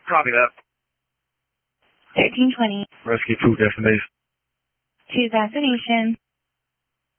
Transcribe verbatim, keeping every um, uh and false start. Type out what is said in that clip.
Copy that. thirteen twenty. Rescue two destination. To destination.